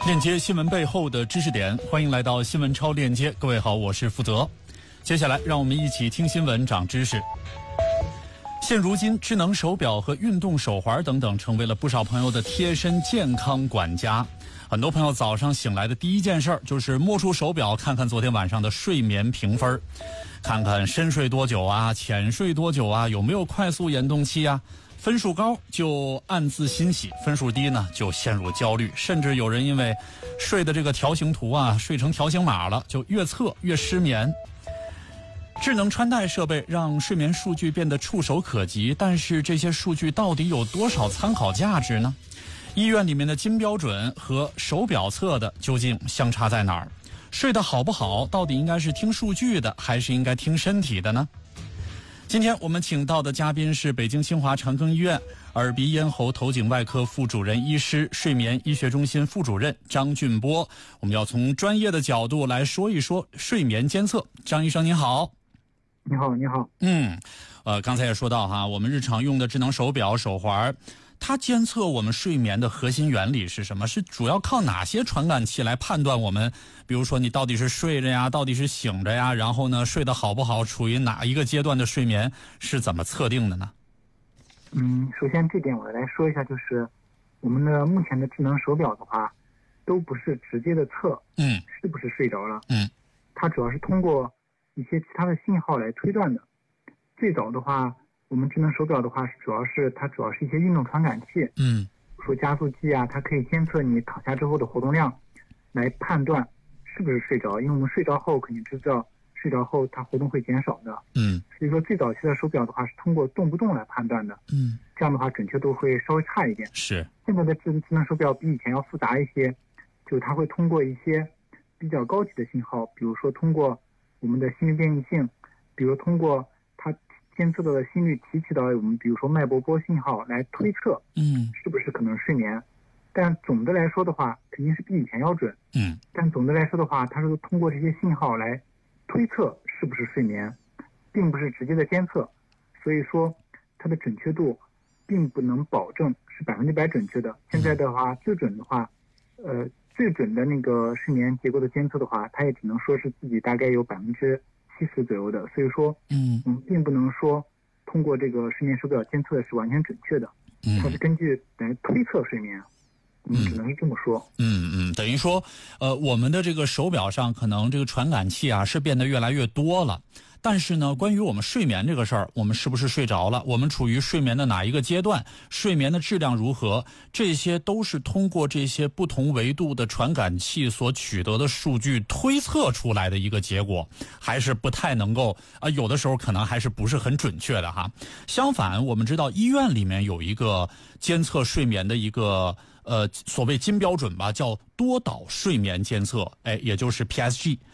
链接新闻背后的知识点，欢迎来到新闻超链接。各位好，我是负责。接下来让我们一起听新闻长知识。现如今，智能手表和运动手环等等成为了不少朋友的贴身健康管家。很多朋友早上醒来的第一件事就是摸出手表，看看昨天晚上的睡眠评分，看看深睡多久啊，浅睡多久啊，有没有快速眼动期啊。分数高就暗自欣喜，分数低呢就陷入焦虑，甚至有人因为睡的这个条形图啊睡成条形码了，就越测越失眠。智能穿戴设备让睡眠数据变得触手可及，但是这些数据到底有多少参考价值呢？医院里面的金标准和手表测的究竟相差在哪儿？睡得好不好到底应该是听数据的，还是应该听身体的呢？今天我们请到的嘉宾是北京清华长庚医院耳鼻咽喉头颈外科副主任医师、睡眠医学中心副主任张俊波。我们要从专业的角度来说一说睡眠监测。张医生您好。 你好，你好。 刚才也说到哈，我们日常用的智能手表、手环，它监测我们睡眠的核心原理是什么？是主要靠哪些传感器来判断我们，比如说你到底是睡着呀，到底是醒着呀，然后呢睡得好不好，处于哪一个阶段的睡眠，是怎么测定的呢？ 首先这点我来说一下，就是我们的目前的智能手表的话，都不是直接的测是不是睡着了，它主要是通过一些其他的信号来推断的。最早的话，我们智能手表的话主要是一些运动传感器，比如说加速器啊，它可以监测你躺下之后的活动量，来判断是不是睡着。因为我们睡着后肯定知道，睡着后它活动会减少的，所以说最早期的手表的话是通过动不动来判断的，这样的话准确度会稍微差一点。 是现在的智能手表比以前要复杂一些，就是它会通过一些比较高级的信号，比如说通过我们的心率变异性，比如通过它监测到的心率提取到我们比如说脉搏波信号来推测是不是可能睡眠。但总的来说的话肯定是比以前要准，但总的来说的话它是通过这些信号来推测是不是睡眠，并不是直接的监测，所以说它的准确度并不能保证是100%准确的。现在的话最准的那个睡眠结构的监测的话，它也只能说是自己大概有70%左右的，所以说并不能说通过这个睡眠手表监测的是完全准确的，它是根据来推测睡眠，只能是这么说。 等于说我们的这个手表上可能这个传感器啊是变得越来越多了，但是呢关于我们睡眠这个事儿，我们是不是睡着了，我们处于睡眠的哪一个阶段，睡眠的质量如何，这些都是通过这些不同维度的传感器所取得的数据推测出来的一个结果，还是不太能够有的时候可能还是不是很准确的哈。相反，我们知道医院里面有一个监测睡眠的一个所谓金标准吧，叫多导睡眠监测，也就是 PSG。